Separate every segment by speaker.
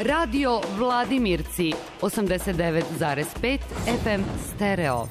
Speaker 1: Radio Vladimirci 89,5 FM stereo.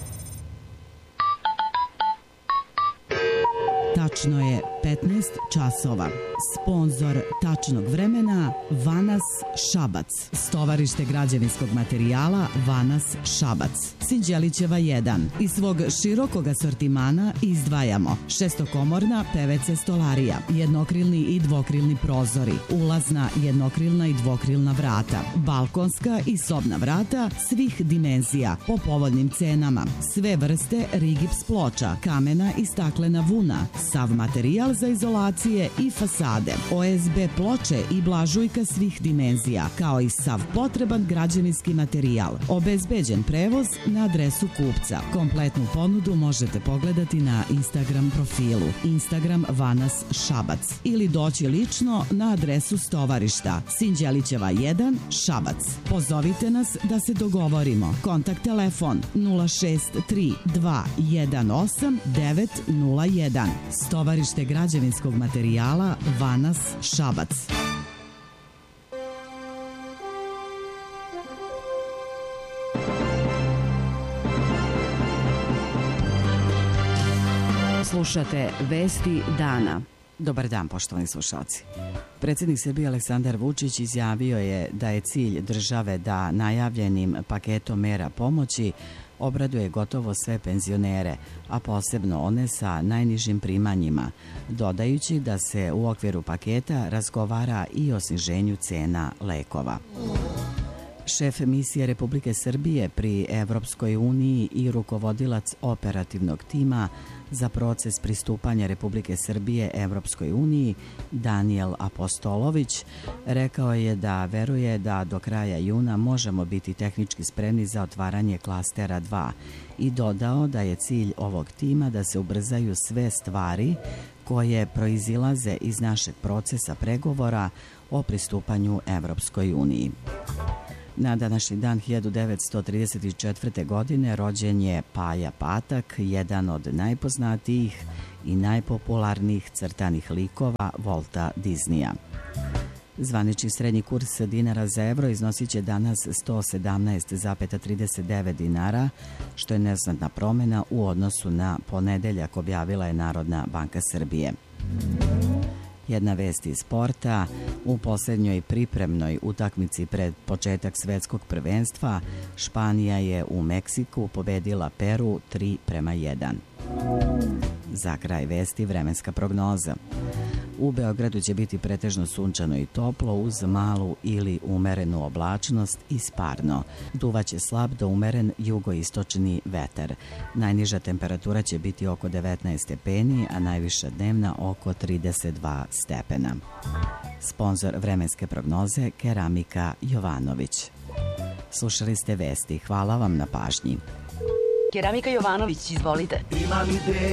Speaker 2: Tačno je 15 časova. Sponzor tačnog vremena Vanas Šabac. Stovarište građevinskog materijala Vanas Šabac. Sinđelićeva 1. Iz svog širokog asortimana izdvajamo šestokomorna PVC stolarija, jednokrilni i dvokrilni prozori, ulazna jednokrilna i dvokrilna vrata, balkonska i sobna vrata svih dimenzija po povoljnim cenama, sve vrste rigips ploča, kamena i staklena vuna, sav materijal za izolacije i fasade, OSB ploče i blažujka svih dimenzija, kao i sav potreban građevinski materijal. Obezbeđen prevoz na adresu kupca. Kompletnu ponudu možete pogledati na Instagram profilu Instagram Vanas Šabac ili doći lično na adresu stovarišta Sinđelićeva 1 Šabac. Pozovite nas da se dogovorimo. Kontakt telefon 063 218 901. Stovarište građevinskog materijala Vanas Šabac.
Speaker 1: Slušate Vesti dana.
Speaker 2: Dobar dan, poštovani slušalci. Predsjednik Srbije Aleksandar Vučić izjavio je da je cilj države da najavljenim paketom mera pomoći obraduje gotovo sve penzionere, a posebno one sa najnižim primanjima, dodajući da se u okviru paketa razgovara i o sniženju cena lekova. Šef misije Republike Srbije pri Evropskoj uniji i rukovodilac operativnog tima za proces pristupanja Republike Srbije Evropskoj uniji, Danijel Apostolović, rekao je da veruje da do kraja juna možemo biti tehnički spremni za otvaranje klastera 2 i dodao da je cilj ovog tima da se ubrzaju sve stvari koje proizilaze iz našeg procesa pregovora o pristupanju Evropskoj uniji. Na današnji dan 1934. godine rođen je Paja Patak, jedan od najpoznatijih i najpopularnijih crtanih likova Walta Disneya. Zvanični srednji kurs dinara za evro iznosit će danas 117,39 dinara, što je neznatna promjena u odnosu na ponedeljak, objavila je Narodna banka Srbije. Jedna vest iz sporta. U posljednjoj pripremnoj utakmici pred početak svetskog prvenstva Španija je u Meksiku pobedila Peru 3:1. Za kraj vesti vremenska prognoza. U Beogradu će biti pretežno sunčano i toplo uz malu ili umerenu oblačnost i sparno. Duvaće slab do umeren jugoistočni vetar. Najniža temperatura će biti oko 19 stepeni, a najviša dnevna oko 32 stepena. Sponzor vremenske prognoze Keramika Jovanović. Slušali ste vesti. Hvala vam na pažnji.
Speaker 1: Keramika Jovanović, izvolite.